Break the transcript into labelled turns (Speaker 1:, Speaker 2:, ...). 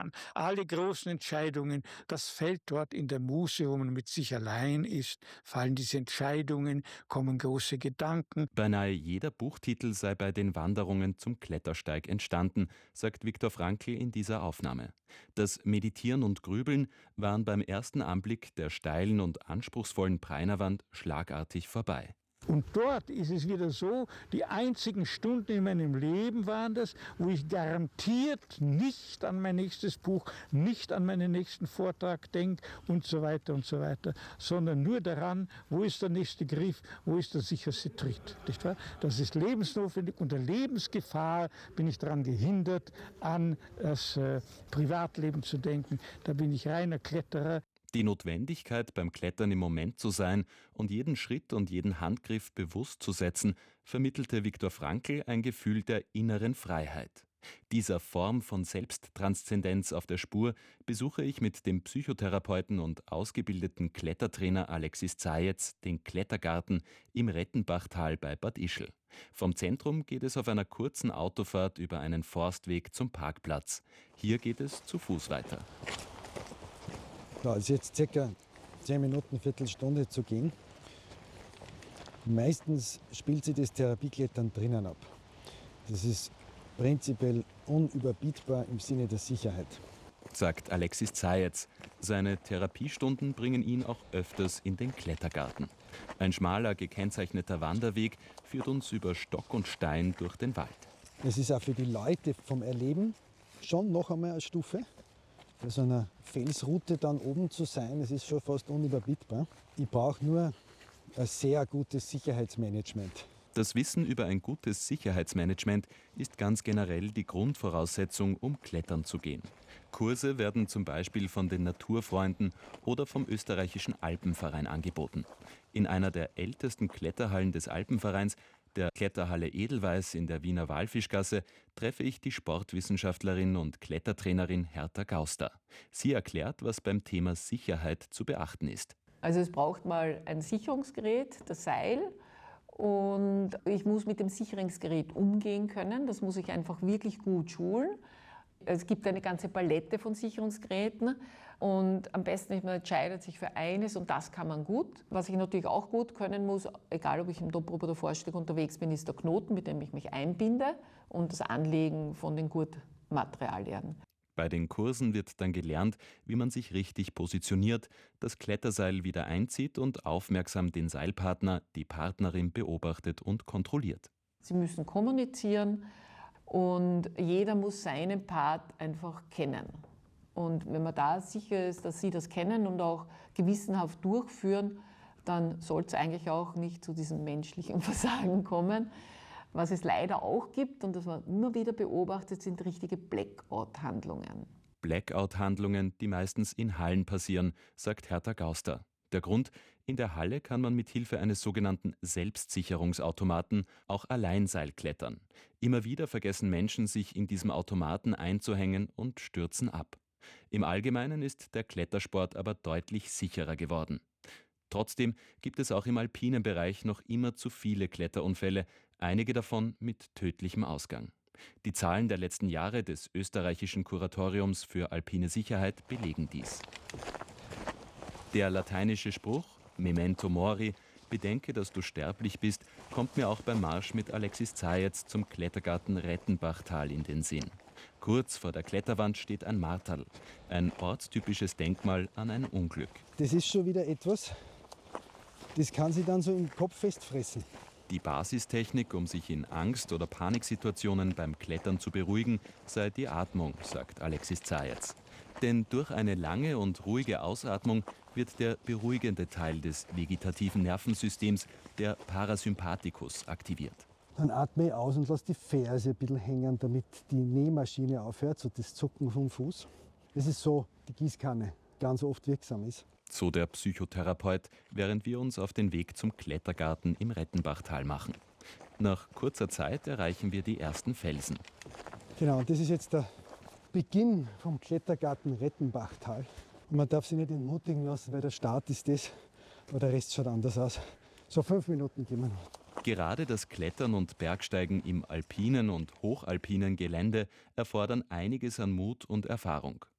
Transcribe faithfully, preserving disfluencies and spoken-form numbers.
Speaker 1: kann. Alle großen Entscheidungen, das fällt dort in der Muße, wo man mit sich allein ist, fallen diese Entscheidungen, kommen große Gedanken.
Speaker 2: Beinahe jeder Buchtitel sei bei den Wanderungen zum Klettersteig entstanden, sagt Viktor Frankl in dieser Aufnahme. Das Meditieren und Grübeln waren beim ersten Anblick der steilen und anspruchsvollen Preinerwand schlagartig vorbei.
Speaker 1: Und dort ist es wieder so, die einzigen Stunden in meinem Leben waren das, wo ich garantiert nicht an mein nächstes Buch, nicht an meinen nächsten Vortrag denke und so weiter und so weiter, sondern nur daran, wo ist der nächste Griff, wo ist der sicherste Tritt. Nicht wahr? Das ist lebensnotwendig. Unter Lebensgefahr bin ich daran gehindert, an das äh, Privatleben zu denken. Da bin ich reiner Kletterer.
Speaker 2: Die Notwendigkeit, beim Klettern im Moment zu sein und jeden Schritt und jeden Handgriff bewusst zu setzen, vermittelte Viktor Frankl ein Gefühl der inneren Freiheit. Dieser Form von Selbsttranszendenz auf der Spur besuche ich mit dem Psychotherapeuten und ausgebildeten Klettertrainer Alexis Zajec den Klettergarten im Rettenbachtal bei Bad Ischl. Vom Zentrum geht es auf einer kurzen Autofahrt über einen Forstweg zum Parkplatz. Hier geht es zu Fuß weiter.
Speaker 3: Ja, es ist jetzt circa zehn Minuten, Viertelstunde zu gehen. Meistens spielt sich das Therapieklettern drinnen ab. Das ist prinzipiell unüberbietbar im Sinne der Sicherheit,
Speaker 2: sagt Alexis Zajec. Seine Therapiestunden bringen ihn auch öfters in den Klettergarten. Ein schmaler, gekennzeichneter Wanderweg führt uns über Stock und Stein durch den Wald.
Speaker 3: Es ist auch für die Leute vom Erleben schon noch einmal eine Stufe. Bei so einer Felsroute dann oben zu sein, das ist schon fast unüberbietbar. Ich brauche nur ein sehr gutes Sicherheitsmanagement.
Speaker 2: Das Wissen über ein gutes Sicherheitsmanagement ist ganz generell die Grundvoraussetzung, um klettern zu gehen. Kurse werden zum Beispiel von den Naturfreunden oder vom österreichischen Alpenverein angeboten. In einer der ältesten Kletterhallen des Alpenvereins, der Kletterhalle Edelweiß in der Wiener Walfischgasse, treffe ich die Sportwissenschaftlerin und Klettertrainerin Hertha Gauster. Sie erklärt, was beim Thema Sicherheit zu beachten ist.
Speaker 4: Also es braucht mal ein Sicherungsgerät, das Seil. Und ich muss mit dem Sicherungsgerät umgehen können. Das muss ich einfach wirklich gut schulen. Es gibt eine ganze Palette von Sicherungsgeräten und am besten man entscheidet sich für eines und das kann man gut. Was ich natürlich auch gut können muss, egal ob ich im Top oder Vorstieg unterwegs bin, ist der Knoten, mit dem ich mich einbinde und das Anlegen von den Gurtmaterialien.
Speaker 2: Bei den Kursen wird dann gelernt, wie man sich richtig positioniert, das Kletterseil wieder einzieht und aufmerksam den Seilpartner, die Partnerin beobachtet und kontrolliert.
Speaker 4: Sie müssen kommunizieren und jeder muss seinen Part einfach kennen. Und wenn man da sicher ist, dass sie das kennen und auch gewissenhaft durchführen, dann soll es eigentlich auch nicht zu diesem menschlichen Versagen kommen. Was es leider auch gibt und das man immer wieder beobachtet, sind richtige Blackout-Handlungen.
Speaker 2: Blackout-Handlungen, die meistens in Hallen passieren, sagt Hertha Gauster. Der Grund: In der Halle kann man mit Hilfe eines sogenannten Selbstsicherungsautomaten auch Alleinseil klettern. Immer wieder vergessen Menschen, sich in diesem Automaten einzuhängen und stürzen ab. Im Allgemeinen ist der Klettersport aber deutlich sicherer geworden. Trotzdem gibt es auch im alpinen Bereich noch immer zu viele Kletterunfälle, einige davon mit tödlichem Ausgang. Die Zahlen der letzten Jahre des österreichischen Kuratoriums für alpine Sicherheit belegen dies. Der lateinische Spruch Memento mori, bedenke, dass du sterblich bist, kommt mir auch beim Marsch mit Alexis Zajec zum Klettergarten Rettenbachtal in den Sinn. Kurz vor der Kletterwand steht ein Marterl, ein ortstypisches Denkmal an ein Unglück.
Speaker 3: Das ist schon wieder etwas, das kann sich dann so im Kopf festfressen.
Speaker 2: Die Basistechnik, um sich in Angst- oder Paniksituationen beim Klettern zu beruhigen, sei die Atmung, sagt Alexis Zajec. Denn durch eine lange und ruhige Ausatmung wird der beruhigende Teil des vegetativen Nervensystems, der Parasympathikus, aktiviert.
Speaker 3: Dann atme ich aus und lasse die Ferse ein bisschen hängen, damit die Nähmaschine aufhört, so das Zucken vom Fuß. Das ist so die Gießkanne, ganz oft wirksam ist.
Speaker 2: So der Psychotherapeut, während wir uns auf den Weg zum Klettergarten im Rettenbachtal machen. Nach kurzer Zeit erreichen wir die ersten Felsen.
Speaker 3: Genau, und das ist jetzt der Beginn vom Klettergarten Rettenbachtal. Und man darf sich nicht entmutigen lassen, weil der Start ist das, aber der Rest schaut anders aus. So fünf Minuten gehen wir noch.
Speaker 2: Gerade das Klettern und Bergsteigen im alpinen und hochalpinen Gelände erfordern einiges an Mut und Erfahrung.